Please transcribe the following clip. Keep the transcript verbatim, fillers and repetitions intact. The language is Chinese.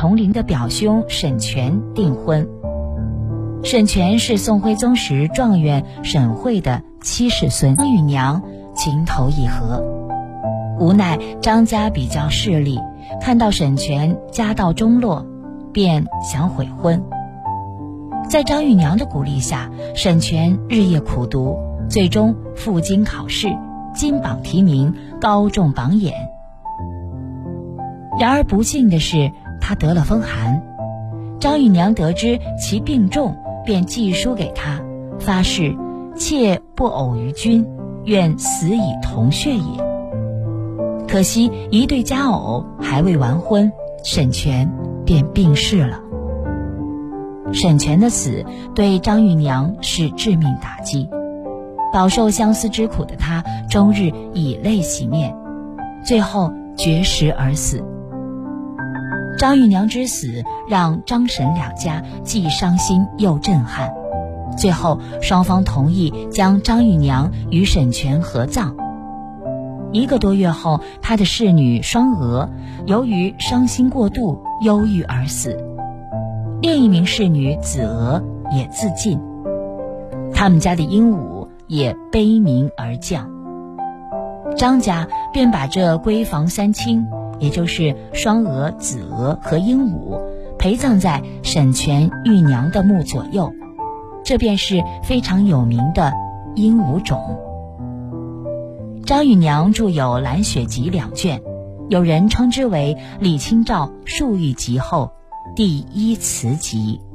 同龄的表兄沈泉订婚。沈泉是宋徽宗时状元沈惠的七世孙，张与娘情投意合。无奈张家比较势利，看到沈泉家道中落，便想悔婚。在张与娘的鼓励下，沈泉日夜苦读，最终赴京考试，金榜题名，高中榜眼。然而不幸的是，他得了风寒。张与娘得知其病重，便寄书给他，发誓妾不偶于君，愿死以同穴也。可惜一对佳偶还未完婚，沈泉便病逝了。沈泉的死对张与娘是致命打击，饱受相思之苦的她终日以泪洗面，最后绝食而死。张与娘之死让张沈两家既伤心又震撼，最后双方同意将张与娘与沈泉合葬。一个多月后，他的侍女双娥由于伤心过度忧郁而死，另一名侍女子娥也自尽，他们家的鹦鹉也悲鸣而降。张家便把这闺房三亲，也就是双娥、子娥和鹦鹉，陪葬在沈泉玉娘的墓左右，这便是非常有名的鹦鹉冢。张与娘著有《蓝雪集》两卷，有人称之为李清照树玉集后第一词集。